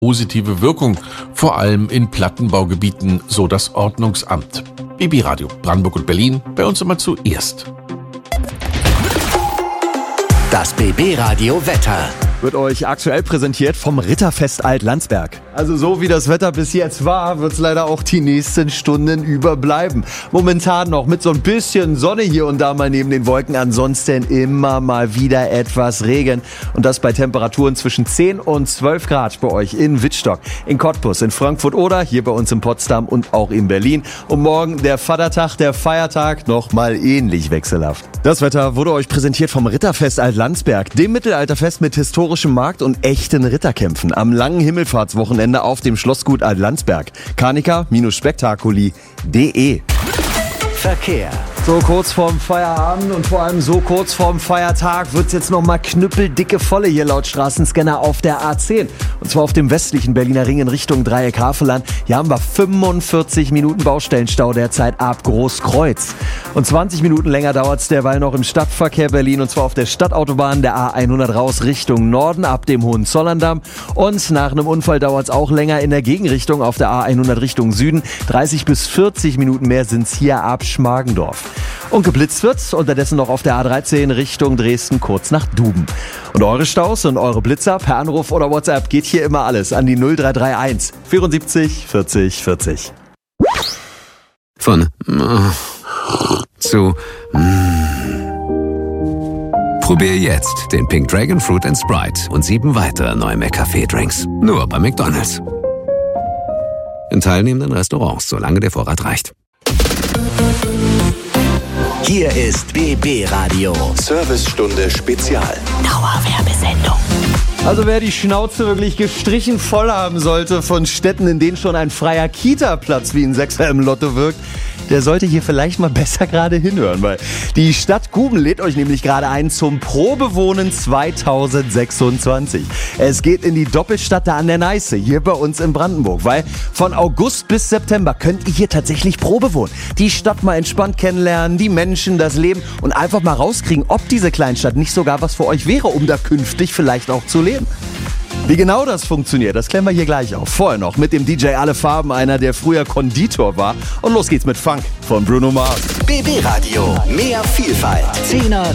positive Wirkung, vor allem in Plattenbaugebieten, so das Ordnungsamt. BB Radio Brandenburg und Berlin, bei uns immer zuerst. Das BB Radio Wetter wird euch aktuell präsentiert vom Ritterfest Alt-Landsberg. Also so wie das Wetter bis jetzt war, wird es leider auch die nächsten Stunden über bleiben. Momentan noch mit so ein bisschen Sonne hier und da mal neben den Wolken, ansonsten immer mal wieder etwas Regen. Und das bei Temperaturen zwischen 10 und 12 Grad bei euch in Wittstock, in Cottbus, in Frankfurt oder hier bei uns in Potsdam und auch in Berlin. Und morgen der Vatertag, der Feiertag, nochmal ähnlich wechselhaft. Das Wetter wurde euch präsentiert vom Ritterfest Alt-Landsberg, dem Mittelalterfest mit historischem Markt und echten Ritterkämpfen am langen Himmelfahrtswochenende auf dem Schlossgut Alt-Landsberg. Karnika-spektakuli.de. Verkehr. So kurz vorm Feierabend und vor allem so kurz vorm Feiertag wird's jetzt nochmal knüppeldicke Volle hier laut Straßenscanner auf der A10. Und zwar auf dem westlichen Berliner Ring in Richtung Dreieck Havelland. Hier haben wir 45 Minuten Baustellenstau derzeit ab Großkreuz. Und 20 Minuten länger dauert's derweil noch im Stadtverkehr Berlin. Und zwar auf der Stadtautobahn der A100 raus Richtung Norden ab dem Hohenzollern-Damm. Und nach einem Unfall dauert's auch länger in der Gegenrichtung auf der A100 Richtung Süden. 30 bis 40 Minuten mehr sind's hier ab Schmargendorf. Und geblitzt wird's unterdessen noch auf der A13 Richtung Dresden kurz nach Duben. Und eure Staus und eure Blitzer per Anruf oder WhatsApp geht hier immer alles an die 0331 74 40 40. Von zu Probier jetzt den Pink Dragon Fruit & Sprite und 7 weitere neue McCafé-Drinks. Nur bei McDonald's. In teilnehmenden Restaurants, solange der Vorrat reicht. Hier ist BB Radio. Servicestunde Spezial. Dauerwerbesendung. Also wer die Schnauze wirklich gestrichen voll haben sollte von Städten, in denen schon ein freier Kita-Platz wie ein Sechser im Lotto wirkt, der sollte hier vielleicht mal besser gerade hinhören, weil die Stadt Guben lädt euch nämlich gerade ein zum Probewohnen 2026. Es geht in die Doppelstadt da an der Neiße, hier bei uns in Brandenburg, weil von August bis September könnt ihr hier tatsächlich Probe wohnen. Die Stadt mal entspannt kennenlernen, die Menschen, das Leben und einfach mal rauskriegen, ob diese Kleinstadt nicht sogar was für euch wäre, um da künftig vielleicht auch zu leben. Wie genau das funktioniert, das klären wir hier gleich auf. Vorher noch mit dem DJ Alle Farben, einer, der früher Konditor war. Und los geht's mit Funk von Bruno Mars. BB Radio. Mehr Vielfalt. 10er